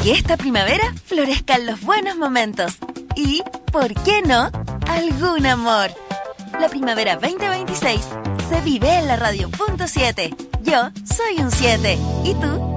que esta primavera florezcan los buenos momentos. Y, ¿por qué no?, algún amor. La primavera 2026 se vive en la radio.7. Yo soy un 7. ¿Y tú?